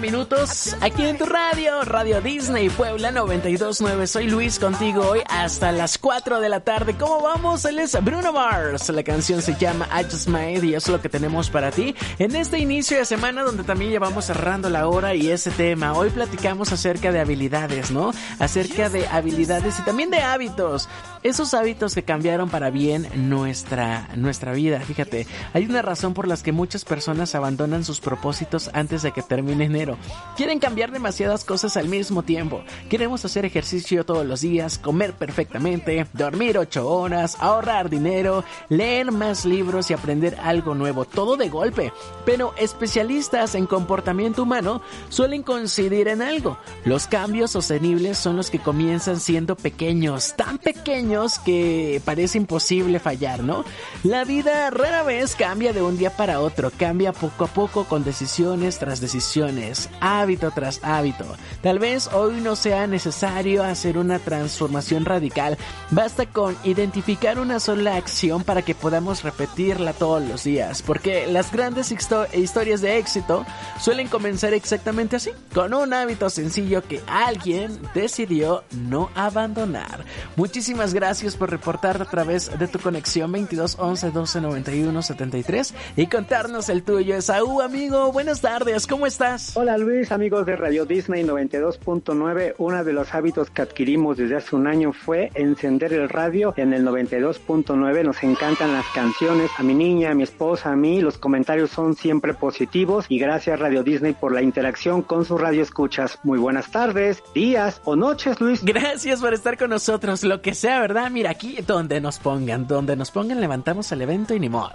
Minutos aquí en tu Radio Disney Puebla 92.9. Soy Luis contigo hoy hasta las 4 de la tarde. ¿Cómo vamos? Él es Bruno Mars. La canción se llama I Just Made y es lo que tenemos para ti en este inicio de semana donde también ya vamos cerrando la hora y ese tema. Hoy platicamos acerca de habilidades, ¿no? Acerca de habilidades y también de hábitos. Esos hábitos que cambiaron para bien nuestra vida. Fíjate, hay una razón por las que muchas personas abandonan sus propósitos antes de que termine enero. Quieren cambiar demasiadas cosas al mismo tiempo. Queremos hacer ejercicio todos los días, comer perfectamente, dormir 8 horas, ahorrar dinero, leer más libros y aprender algo nuevo, todo de golpe. Pero especialistas en comportamiento humano suelen coincidir en algo. Los cambios sostenibles son los que comienzan siendo pequeños, tan pequeños que parece imposible fallar, ¿no? La vida rara vez cambia de un día para otro, cambia poco a poco con decisiones tras decisiones, hábito tras hábito. Tal vez hoy no sea necesario hacer una transformación radical, basta con identificar una sola acción para que podamos repetirla todos los días, porque las grandes historias de éxito suelen comenzar exactamente así, con un hábito sencillo que alguien decidió no abandonar. Muchísimas gracias por reportarte a través de tu conexión 22 11 12 91 73 y contarnos el tuyo. Esaú, amigo, buenas tardes, ¿cómo estás? Hola Luis, amigos de Radio Disney 92.9. Uno de los hábitos que adquirimos desde hace un año fue encender el radio en el 92.9. Nos encantan las canciones, a mi niña, a mi esposa, a mí. Los comentarios son siempre positivos y gracias Radio Disney por la interacción con sus radioescuchas. Muy buenas tardes, días o noches, Luis. Gracias por estar con nosotros, lo que sea, ¿verdad? Mira, aquí donde nos pongan, levantamos el evento y ni modo.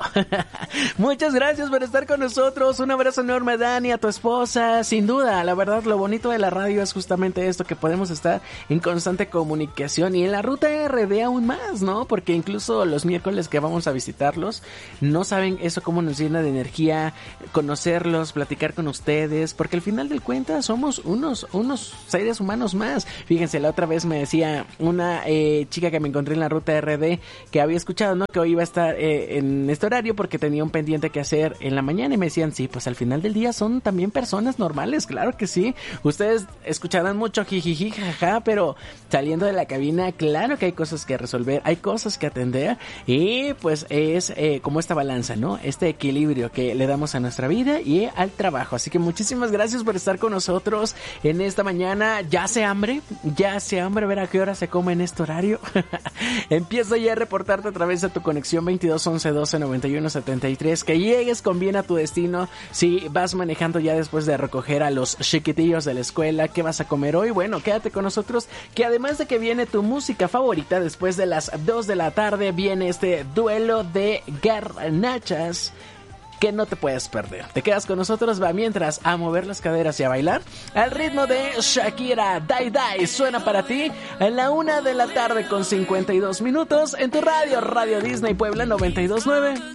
Muchas gracias por estar con nosotros. Un abrazo enorme a Dani, a tu esposa. Sin duda, la verdad, lo bonito de la radio es justamente esto, que podemos estar en constante comunicación y en la ruta RD aún más, ¿no? Porque incluso los miércoles que vamos a visitarlos, no saben eso cómo nos llena de energía, conocerlos, platicar con ustedes, porque al final del cuenta somos unos seres humanos más. Fíjense, la otra vez me decía una chica que me encontré en la ruta RD que había escuchado, ¿no? Que hoy iba a estar en este horario porque tenía un pendiente que hacer en la mañana y me decían, sí, pues al final del día son también personas normales, claro que sí. Ustedes escucharán mucho jijiji, jaja, pero saliendo de la cabina, claro que hay cosas que resolver, hay cosas que atender y pues es como esta balanza, ¿no? Este equilibrio que le damos a nuestra vida y al trabajo. Así que muchísimas gracias por estar con nosotros en esta mañana. ¿Ya hace hambre? Ver a qué hora se come en este horario. Empiezo ya a reportarte a través de tu conexión 22 11 12 91 73 que llegues con bien a tu destino. Si vas manejando ya después de recoger a los chiquitillos de la escuela, ¿qué vas a comer hoy? Bueno, quédate con nosotros, que además de que viene tu música favorita, después de las 2 de la tarde viene este duelo de garnachas que no te puedes perder. Te quedas con nosotros, va, mientras a mover las caderas y a bailar al ritmo de Shakira. Die Die suena para ti a la 1 de la tarde con 52 minutos en tu Radio Disney Puebla 92.9.